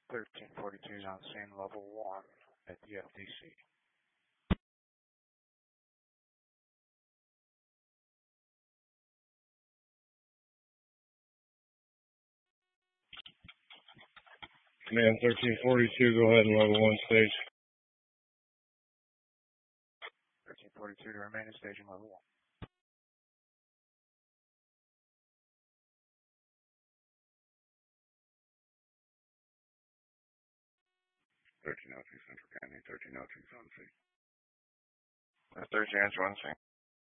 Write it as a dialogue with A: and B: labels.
A: 1342 is on scene level 1 at the FDC.
B: Command 1342, go ahead and level 1 stage.
A: 1342 to remain in staging level 1.
B: Central County, 1302 on scene.
A: 1302 on scene.